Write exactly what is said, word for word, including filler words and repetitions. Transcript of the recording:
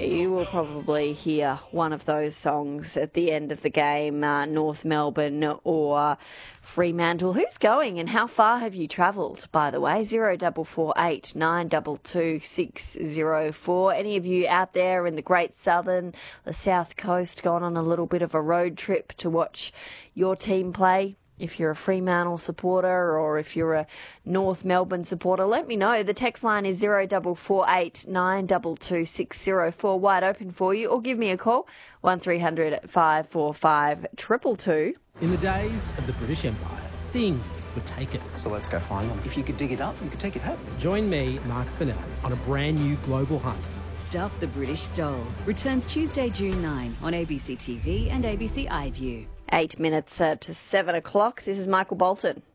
You will probably hear one of those songs at the end of the game, uh, North Melbourne or Fremantle. Who's going and how far have you travelled, by the way? zero four four eight nine two two six zero four. Any of you out there in the Great Southern, the South Coast, gone on a little bit of a road trip to watch your team play? If you're a Fremantle supporter or if you're a North Melbourne supporter, let me know. The text line is zero four four eight nine two two six zero four, wide open for you, or give me a call, one three hundred five four five two two two. In the days of the British Empire, things were taken. So let's go find them. If you could dig it up, you could take it home. Join me, Mark Fennell, on a brand new global hunt. Stuff the British Stole returns Tuesday, June ninth on A B C T V and A B C iView. Eight minutes uh, to seven o'clock. This is Michael Bolton.